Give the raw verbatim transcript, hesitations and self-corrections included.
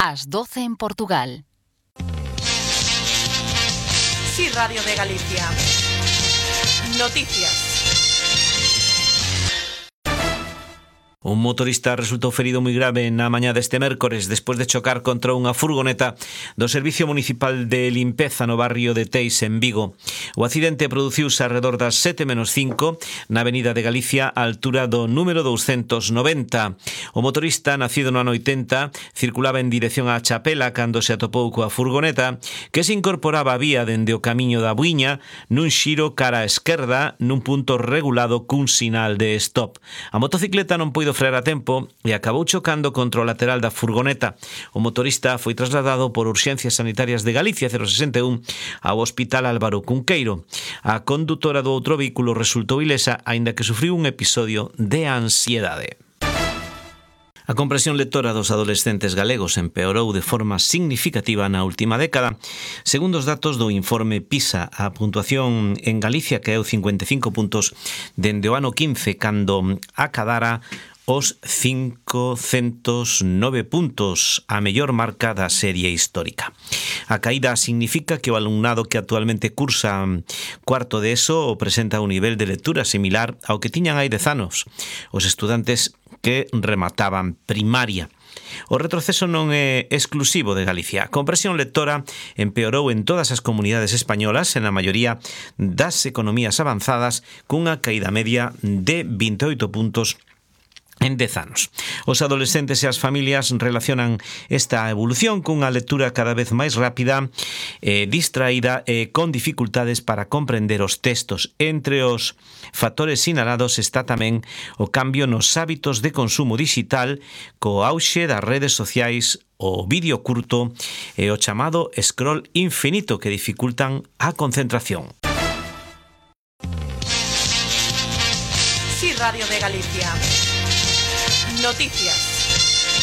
ás doce en Portugal. Sí, Radio de Galicia. Noticias. Un motorista resultou ferido moi grave na mañá deste mércores despois de chocar contra unha furgoneta do Servicio Municipal de Limpeza no barrio de Teis, en Vigo. O accidente produciuse arredor das sete menos cinco na Avenida de Galicia, á altura do número douscentos noventa. O motorista, nacido no ano oitenta, circulaba en dirección á Chapela cando se atopou coa furgoneta, que se incorporaba a vía dende o camiño da Buiña nun xiro cara á esquerda nun punto regulado cun sinal de stop. A motocicleta non poido frear a tempo e acabou chocando contra o lateral da furgoneta. O motorista foi trasladado por Urxencias Sanitarias de Galicia cero sesenta e un ao Hospital Álvaro Cunqueiro. A condutora do outro vehículo resultou ilesa, aínda que sufriu un episodio de ansiedade. A comprensión lectora dos adolescentes galegos empeorou de forma significativa na última década. Segundo os datos do informe PISA, a puntuación en Galicia caeu cincuenta e cinco puntos dende o ano quince, cando acadara os cincocentos nove puntos, a mellor marca da serie histórica. A caída significa que o alumnado que actualmente cursa cuarto de ESO presenta un nivel de lectura similar ao que tiñan hai dez anos os estudantes que remataban primaria. O retroceso non é exclusivo de Galicia. A comprensión lectora empeorou en todas as comunidades españolas, en a maioría das economías avanzadas, cunha caída media de vinte e oito puntos en dez anos. Os adolescentes e as familias relacionan esta evolución cunha lectura cada vez máis rápida, eh, distraída e con dificultades para comprender os textos. Entre os factores sinalados está tamén o cambio nos hábitos de consumo digital, co auxe das redes sociais, o vídeo curto e o chamado scroll infinito que dificultan a concentración. Sí, Radio de Galicia. Noticias.